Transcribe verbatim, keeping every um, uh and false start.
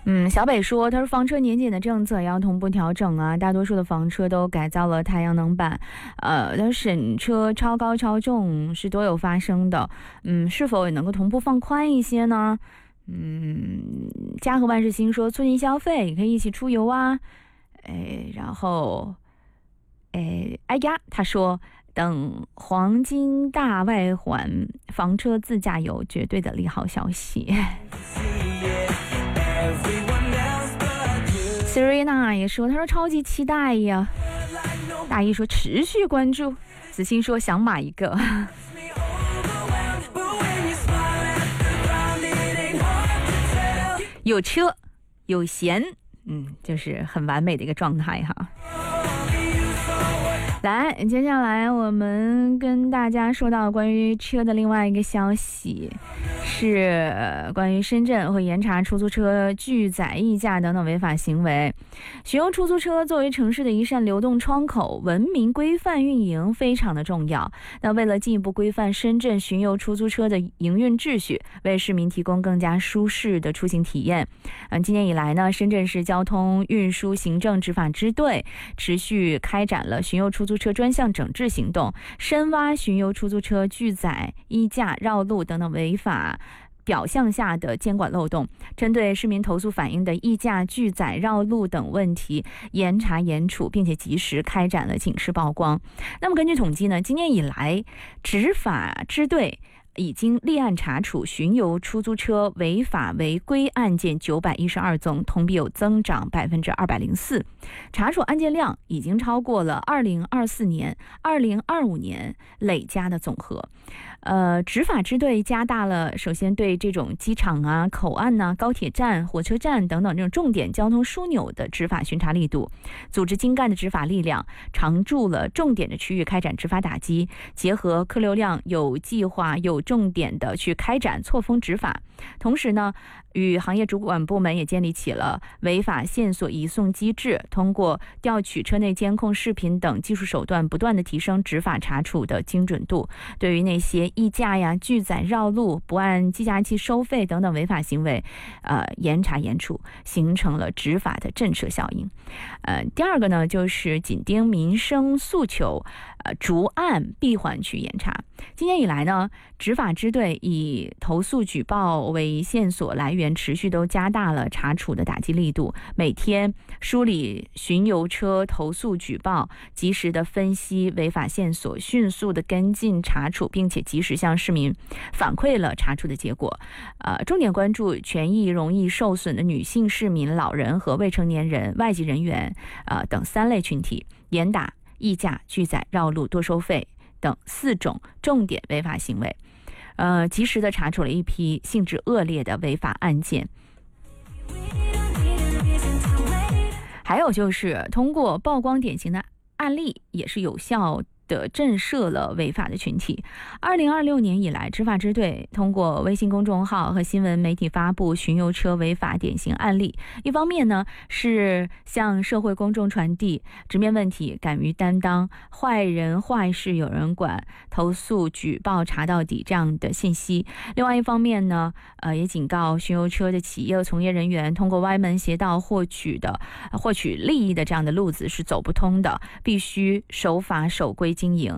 嗯，小北说，他说房车年检的政策也要同步调整啊，大多数的房车都改造了太阳能板，呃，但审车超高超重是多有发生的，嗯，是否也能够同步放宽一些呢？嗯，家和万事兴说，促进消费也可以一起出游啊，哎，然后，哎，哎呀，他说，等黄金大外环，房车自驾游绝对的利好消息。Serena 也说，他说超级期待呀。大一说持续关注，子欣说想买一个。有车有闲，嗯，就是很完美的一个状态哈。来，接下来我们跟大家说到关于车的另外一个消息，是关于深圳会严查出租车拒载溢价等等违法行为。巡游出租车作为城市的一扇流动窗口，文明规范运营非常的重要。那为了进一步规范深圳巡游出租车的营运秩序，为市民提供更加舒适的出行体验，嗯，今年以来呢，深圳市交通运输行政执法支队持续开展了巡游出租车专项整治行动，深挖巡游出租车拒载、溢价、绕路等等违法表象下的监管漏洞，针对市民投诉反映的溢价、拒载、绕路等问题严查严处，并且及时开展了警示曝光。那么根据统计呢，今年以来执法支队已经立案查处巡游出租车违法违规案件九百一十二宗，同比有增长百分之二百零四，查处案件量已经超过了二零二四年、二零二五年累加的总和。呃，执法支队加大了首先对这种机场啊、口岸呐、啊、高铁站、火车站等等这种重点交通枢纽的执法巡查力度，组织精干的执法力量，常驻了重点的区域开展执法打击，结合客流量，有计划、有重点的去开展错峰执法。同时呢，与行业主管部门也建立起了违法线索移送机制，通过调取车内监控视频等技术手段，不断的提升执法查处的精准度。对于那些溢价呀、拒载、绕路、不按计价器收费等等违法行为，呃，严查严处，形成了执法的震慑效应。呃，第二个呢，就是紧盯民生诉求，呃，逐案闭环去严查。今年以来呢，执法支队以投诉举报为线索来源，持续都加大了查处的打击力度，每天梳理巡游车投诉举报，及时的分析违法线索，迅速的跟进查处，并且及时向市民反馈了查处的结果。呃，重点关注权益容易受损的女性市民、老人和未成年人、外籍人员呃等三类群体，严打溢价、拒载、绕路、多收费等四种重点违法行为，呃，及时的查处了一批性质恶劣的违法案件。还有就是通过曝光典型的案例，也是有效的震慑了违法的群体。二零二六年以来，执法支队通过微信公众号和新闻媒体发布巡游车违法典型案例，一方面呢是向社会公众传递直面问题、敢于担当、坏人坏事有人管、投诉举报查到底这样的信息；另外一方面呢，呃，也警告巡游车的企业和从业人员，通过歪门邪道获取的获取利益的这样的路子是走不通的，必须守法守规经营，